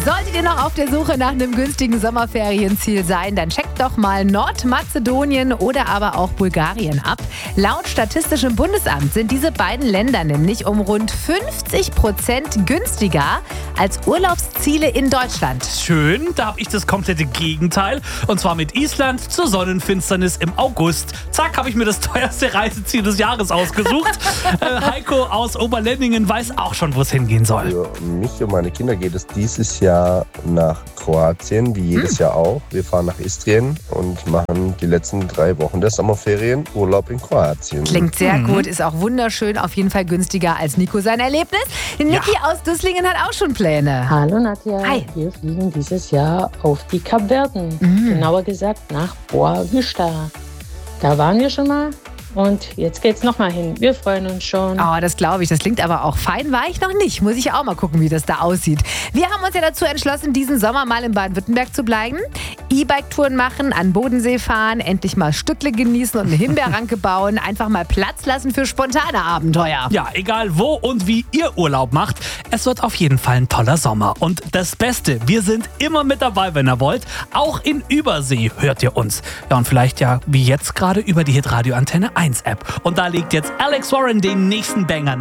Solltet ihr noch auf der Suche nach einem günstigen Sommerferienziel sein, dann checkt doch mal Nordmazedonien oder aber auch Bulgarien ab. Laut Statistischem Bundesamt sind diese beiden Länder nämlich um rund 50% günstiger als Urlaubsziele in Deutschland. Schön, da habe ich das komplette Gegenteil. Und zwar mit Island zur Sonnenfinsternis im August. Zack, habe ich mir das teuerste Reiseziel des Jahres ausgesucht. Heiko aus Oberlenningen weiß auch schon, wo es hingehen soll. Für mich und meine Kinder geht es dieses Jahr nach Kroatien, wie jedes Jahr auch. Wir fahren nach Istrien und machen die letzten 3 Wochen der Sommerferien Urlaub in Kroatien. Klingt sehr gut, ist auch wunderschön, auf jeden Fall günstiger als Nico sein Erlebnis. Niki aus Düsslingen hat auch schon Pläne. Hallo Nadja, Hi. Wir fliegen dieses Jahr auf die Kapverden, genauer gesagt nach Boa Vista. Da waren wir schon mal und jetzt geht's nochmal hin. Wir freuen uns schon. Oh, das glaube ich. Das klingt aber auch fein. War ich noch nicht. Muss ich auch mal gucken, wie das da aussieht. Wir haben uns ja dazu entschlossen, diesen Sommer mal in Baden-Württemberg zu bleiben. E-Bike-Touren machen, an Bodensee fahren, endlich mal Stückle genießen und eine Himbeerranke bauen. Einfach mal Platz lassen für spontane Abenteuer. Ja, egal wo und wie ihr Urlaub macht, es wird auf jeden Fall ein toller Sommer. Und das Beste, wir sind immer mit dabei, wenn ihr wollt. Auch in Übersee hört ihr uns. Ja, und vielleicht ja wie jetzt gerade über die Hitradio Antenne 1 App. Und da legt jetzt Alex Warren den nächsten Banger nach.